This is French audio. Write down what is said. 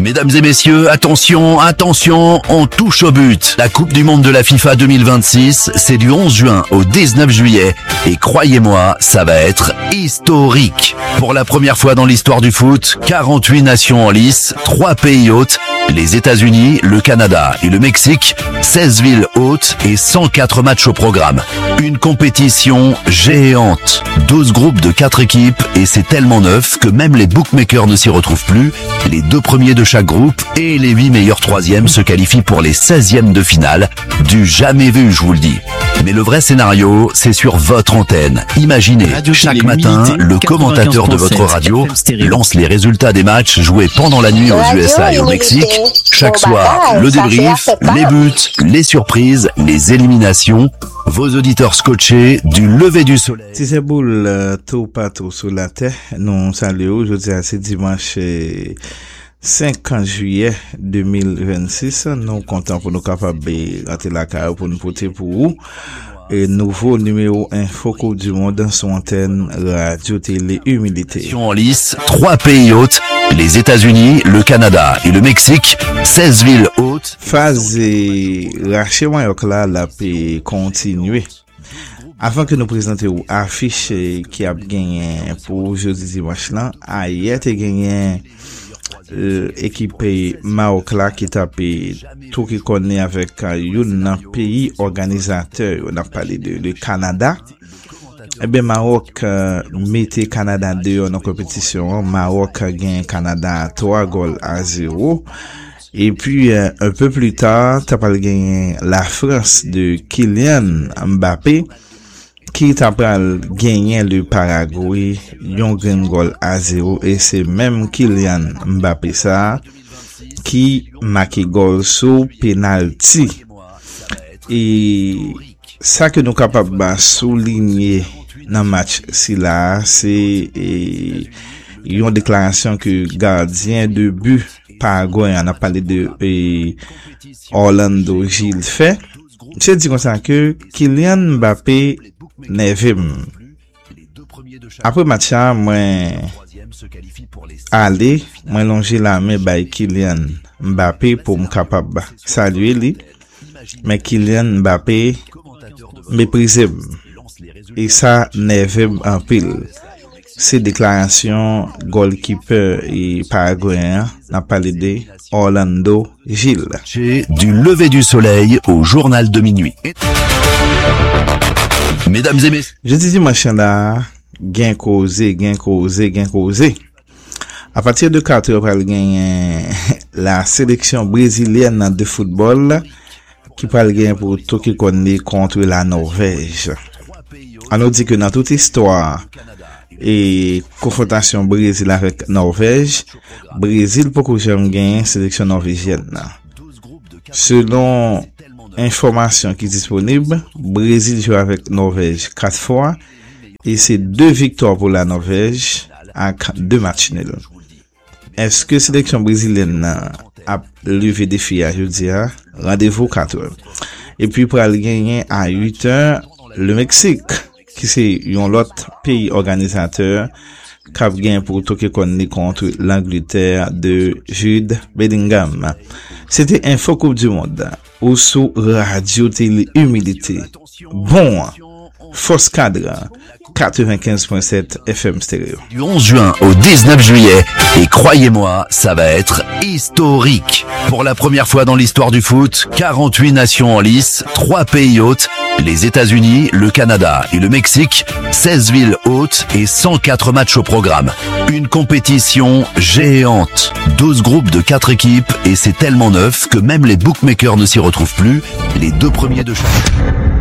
Mesdames et messieurs, attention, attention, on touche au but. La Coupe du Monde de la FIFA 2026, c'est du 11 juin au 19 juillet. Et croyez-moi, ça va être historique. Pour la première fois dans l'histoire du foot, 48 nations en lice, 3 pays hôtes, les États-Unis, le Canada et le Mexique, 16 villes hôtes et 104 matchs au programme. Une compétition géante. 12 groupes de 4 équipes et c'est tellement neuf que même les bookmakers ne s'y retrouvent plus. Les 2 premiers de chaque groupe et les 8 meilleurs 3e se qualifient pour les 16e de finale. Du jamais vu, je vous le dis. Mais le vrai scénario, c'est sur votre antenne. Imaginez, chaque matin, le commentateur de votre radio lance les résultats des matchs joués pendant la nuit aux USA et au Mexique. Chaque soir, le débrief, les buts, les surprises, les éliminations. Vos auditeurs scotchés du lever du soleil. Si c'est boule tout partout sur la terre, nous saluons aujourd'hui à ce dimanche 5 juillet 2026. Nous comptons pour nous capables de rentrer la carte pour nous porter pour vous. Et nouveau numéro info Coupe du Monde dans son antenne radio télé humilité. En lice, 3 pays hôtes, les États-Unis, le Canada et le Mexique, 16 villes hôtes. Phase rachet Mayoc là, la peut continuer. Avant que nous présentions affiche qui a gagné pour jeudi dimanche là, hier a gagné équipe Maroc là qui tape tout qui connaît avec un pays organisateur. On a parlé de le Canada. Eh bien Maroc mettait Canada dehors dans compétition. Maroc a gagné Canada 3-0. Et puis un peu plus tard, t'as pas gagné la France de Kylian Mbappé qui t'a gagné le Paraguay 1-0 et c'est même Kylian Mbappé ça qui marque goal sur penalty. Et ça que nous capable de souligner dans match si là c'est une déclaration que gardien de but Paraguay on a parlé de Orlando Gil fait. C'est dit comme ça que Kylian Mbappé nevim. Après match moi aller moi longer la main by Kylian Mbappé pour me capable saluer lui. Mais Kylian Mbappé méprisé et ça nevim en pile. Ces déclarations goalkeeper et paraguayen n'a parlé de Orlando Gil. Du lever du soleil au journal de minuit. Mesdames et messieurs, je disais machin là, gain causé. À partir de 4 heures, elle gagne la sélection brésilienne de football qui parle gain pour tout qui connaît contre la Norvège. On nous dit que dans toute histoire et confrontation Brésil avec Norvège, Brésil beaucoup jamais gagné sélection norvégienne. Selon information qui est disponible, Brésil joue avec Norvège 4 fois et c'est 2 victoires pour la Norvège avec 2 matchs nuls. Est-ce que sélection brésilienne a levé défi à jeudi? Rendez-vous 4 heures. Et puis pour aller gagner à 8 heures, le Mexique qui c'est un autre pays organisateur qui a gagné pour tout qui connaît contre l'Angleterre de Jude Bellingham. C'était Info Coupe du Monde ou sous radio télé humilité. Bon, Force Cadre 95.7 FM stéréo. Du 11 juin au 19 juillet. Et croyez-moi, ça va être historique. Pour la première fois dans l'histoire du foot, 48 nations en lice, 3 pays hôtes, les États-Unis, le Canada et le Mexique, 16 villes hôtes et 104 matchs au programme. Une compétition géante. 12 groupes de 4 équipes et c'est tellement neuf que même les bookmakers ne s'y retrouvent plus. Les 2 premiers de chaque